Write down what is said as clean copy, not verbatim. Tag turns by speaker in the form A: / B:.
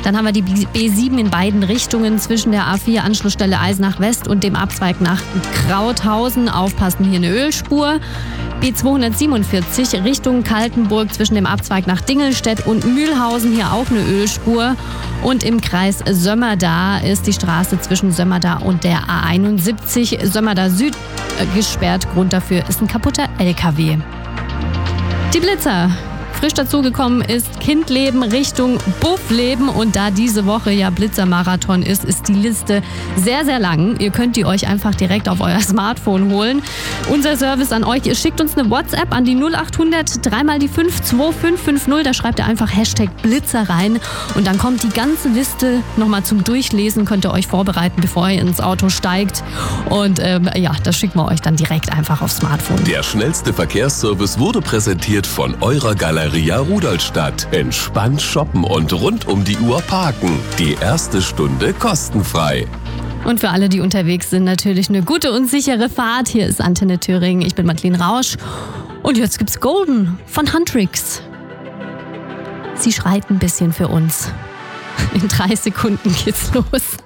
A: Dann haben wir die B7 in beiden Richtungen zwischen der A4 Anschlussstelle Eisenach West und dem Abzweig nach Krauthausen. Aufpassen, hier eine Ölspur. B247 Richtung Kaltenburg zwischen dem Abzweig nach Dingelstedt und Mühlhausen, hier auch eine Ölspur. Und im Kreis Sömmerda ist die Straße zwischen Sömmerda und der A71 Sömmerda Süd gesperrt. Grund dafür ist ein kaputter LKW. Die Blitzer. Frisch dazugekommen ist Kindleben Richtung Buffleben, und da diese Woche ja Blitzermarathon ist die Liste sehr, sehr lang. Ihr könnt die euch einfach direkt auf euer Smartphone holen. Unser Service an euch, ihr schickt uns eine WhatsApp an die 0800 3 mal die 5 2550, da schreibt ihr einfach #Blitzer rein und dann kommt die ganze Liste nochmal zum Durchlesen, könnt ihr euch vorbereiten, bevor ihr ins Auto steigt, und das schicken wir euch dann direkt einfach aufs Smartphone.
B: Der schnellste Verkehrsservice wurde präsentiert von eurer Galeria Rudolstadt. Entspannt shoppen und rund um die Uhr parken. Die erste Stunde kostenfrei.
A: Und für alle, die unterwegs sind, natürlich eine gute und sichere Fahrt. Hier ist Antenne Thüringen. Ich bin Madeleine Rausch. Und jetzt gibt's Golden von Huntrix. Sie schreit ein bisschen für uns. In 3 Sekunden geht's los.